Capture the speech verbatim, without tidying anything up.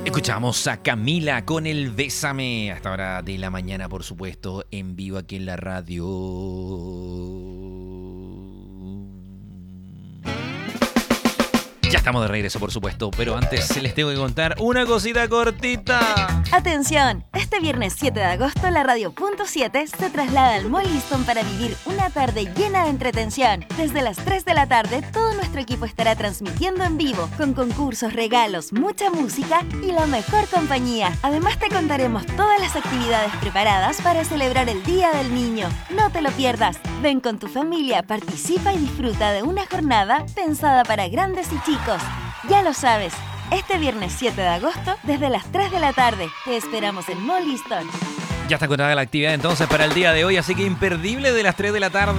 Escuchamos a Camila con el Bésame. Hasta hora de la mañana, por supuesto, en vivo aquí en la radio. Ya estamos de regreso, por supuesto, pero antes les tengo que contar una cosita cortita. ¡Atención! Este viernes siete de agosto, la Radio Punto siete se traslada al Mall Liston para vivir una tarde llena de entretención. Desde las tres de la tarde, todo nuestro equipo estará transmitiendo en vivo, con concursos, regalos, mucha música y la mejor compañía. Además, te contaremos todas las actividades preparadas para celebrar el Día del Niño. No te lo pierdas. Ven con tu familia, participa y disfruta de una jornada pensada para grandes y chicos. Ya lo sabes, este viernes siete de agosto, desde las tres de la tarde, te esperamos en Mall Liston. Ya está contada la actividad entonces para el día de hoy, así que imperdible de las tres de la tarde.